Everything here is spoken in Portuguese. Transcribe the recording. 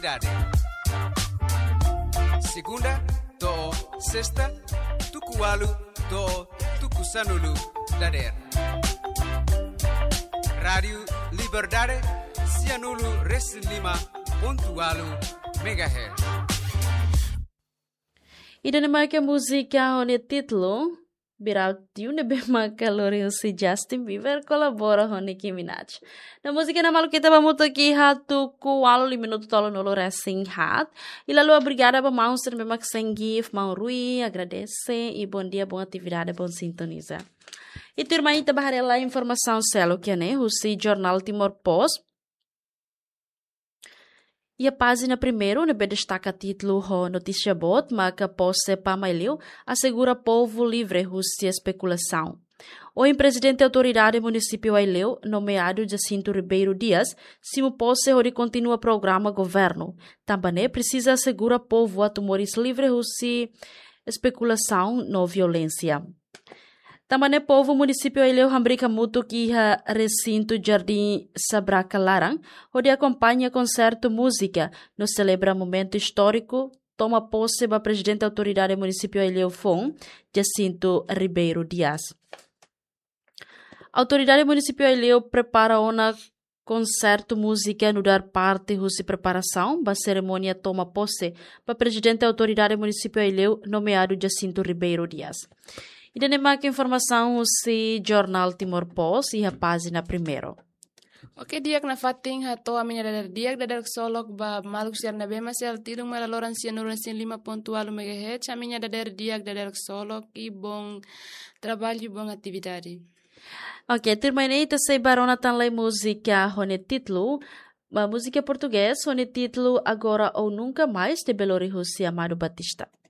atividade. Segunda, do sexta, tukualu, do tukusanulu, dader. Rádio Liberdade, Cianulu, Resilima, pontualu, megahertz. E da que a música onde título Birautiu nebe makalori si Justin Bieber colabora com Nicki Minaj. Na música na malu kita vamos aqui hatu ku alu 5 minutos tolo nolo racing hat. E lalu obrigada ba monster memang sengif mau rui agradece e bom dia, boa atividade, bom sintoniza. E turma ita baharela informação selo que né, o jornal Timor Post. E a página primeiro, nebe destaca título ho notícia bot, maca posse pamaileu, assegura povo livre de especulação. O presidente da autoridade município Aileu, nomeado Jacinto Ribeiro Dias, simo posse onde continua programa governo. Também precisa assegurar povo a tumores livre de especulação não violência. Também povo município Aileu hambrica muito que recinto Jardim Sabraca Larang, onde acompanha concerto música, no celebra momento histórico, toma posse para presidente da autoridade município Aileu Fon, Jacinto Ribeiro Dias. A autoridade município Aileu prepara concerto música no dar parte de preparação para a cerimônia toma posse para presidente da autoridade município Aileu, nomeado Jacinto Ribeiro Dias. E da mais informação se jornal Timor Post e a página primeiro. Oke diak na fating hato aminya dadar diak dadar solok ba maluk siar na bema sel tidung malaloran sian nuran sian 5.8 MHz aminya dadar diak dadar solok ibong trabalho bom atividade. Ok, terminei ita sei barona tan lei música hone título, a música português hone título Agora ou Nunca Mais de Belo Horizonte Amado Batista.